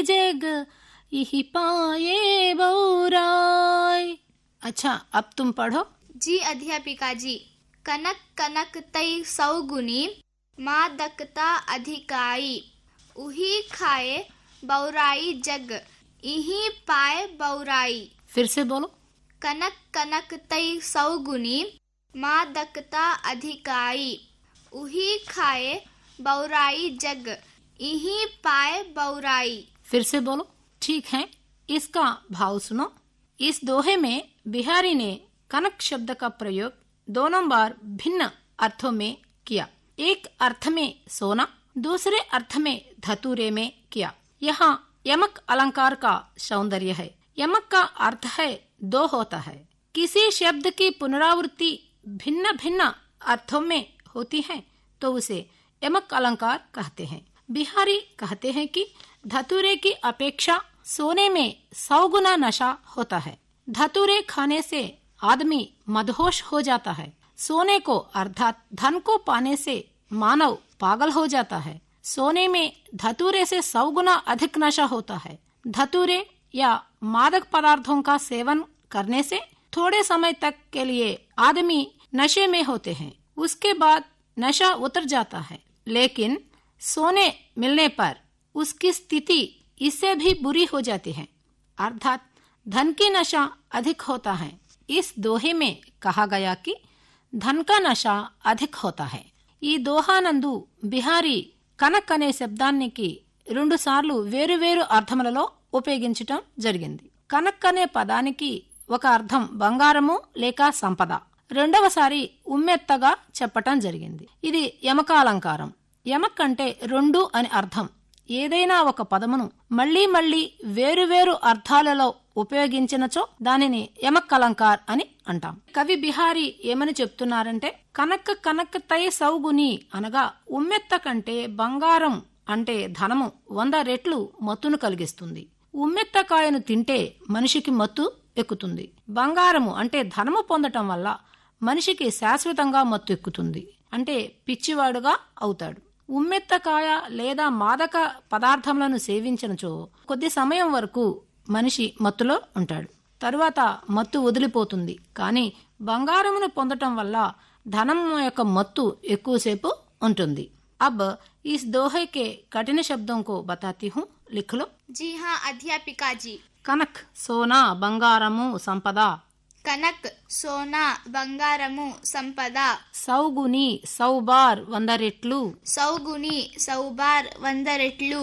जग यही पाए बौराय। अच्छा, अब तुम पढ़ो। जी अध्यापिका जी। कनक कनक तई सौगुनी, मादकता अधिकाई। उही खाए बौराई जग, इही पाए बौराई। फिर से बोलो। कनक कनक तई सौगुनी, मादकता अधिकाई। उही खाए बौराई जग, इही पाए बौराई। फिर से बोलो। ठीक है, इसका भाव सुनो। इस दोहे में बिहारी ने कनक शब्द का प्रयोग दोनों बार भिन्न अर्थों में किया। एक अर्थ में सोना, दूसरे अर्थ में धतूरे में किया। यहाँ यमक अलंकार का सौंदर्य है। यमक का अर्थ है दो होता है। किसी शब्द की पुनरावृत्ति भिन्न भिन्न अर्थों में होती है तो उसे यमक अलंकार कहते हैं। बिहारी कहते हैं कि धतूरे की अपेक्षा सोने में 100 गुना नशा होता है। धतूरे खाने से आदमी मदहोश हो जाता है। सोने को अर्थात धन को पाने से मानव पागल हो जाता है। सोने में धतूरे से 100 गुना अधिक नशा होता है। धतूरे या मादक पदार्थों का सेवन करने से थोड़े समय तक के लिए आदमी नशे में होते हैं, उसके बाद नशा उतर जाता है। लेकिन सोने मिलने पर उसकी स्थिति इससे भी बुरी हो जाती है, अर्थात धन की नशा अधिक होता है। इस दोहे में कहा गया कि धन का नशा अधिक होता है। ఈ దోహానందు బిహారీ కనక్ అనే శబ్దానికి 2 సార్లు వేరువేరు అర్థములలో ఉపయోగించటం జరిగింది. కనక్ అనే పదానికి ఒక అర్థం బంగారము లేక సంపద, రెండవసారి ఉమ్మెత్తగా చెప్పటం జరిగింది. ఇది యమకాలంకారం. యమక్ అంటే 2 అని అర్థం. ఏదైనా ఒక పదమును మళ్లీ మళ్లీ వేరువేరు అర్థాలలో ఉపయోగించినచో దానిని యమక్ అలంకార్ అని అంటాం. కవి బిహారీ ఏమని చెప్తున్నారంటే, కనక్ కనక్ తై సౌగుని అనగా ఉమ్మెత్త కంటే బంగారం అంటే ధనము 100 రెట్లు మత్తును కలిగిస్తుంది. ఉమ్మెత్తకాయను తింటే మనిషికి మత్తు ఎక్కుతుంది. బంగారము అంటే ధనము పొందటం వల్ల మనిషికి శాశ్వతంగా మత్తు ఎక్కుతుంది, అంటే పిచ్చివాడుగా అవుతాడు. ఉమ్మెత్తకాయ లేదా మాదక పదార్థములను సేవించినచో కొద్ది సమయం వరకు మనిషి మత్తులో ఉంటాడు. తరువాత మత్తు వదిలిపోతుంది. కానీ బంగారమును పొందటం వల్ల ధనం యొక్క మత్తు ఎక్కువసేపు ఉంటుంది. अब इस दोहे के कठिन शब्दों को बताती हूँ, लिख लो। जी हाँ अध्यापिका जी। कनक सोना बंगारमु संपदा। कनक सोना बंगारमु संपदा। सौगुनी 100 बार 100 రెట్లు। सौगुनी 100 बार 100 రెట్లు।